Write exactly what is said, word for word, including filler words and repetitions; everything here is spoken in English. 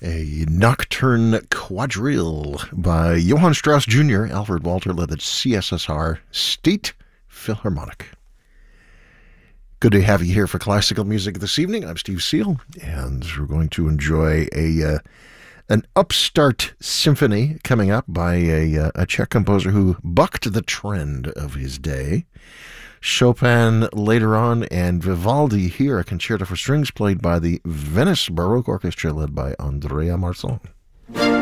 A Nocturne Quadrille by Johann Strauss Junior Alfred Walter led the C S S R State Philharmonic. Good to have you here for classical music this evening. I'm Steve Seal, and we're going to enjoy a uh, an upstart symphony coming up by a, uh, a Czech composer who bucked the trend of his day. Chopin later on, and Vivaldi here, a concerto for strings played by the Venice Baroque Orchestra led by Andrea Marçon.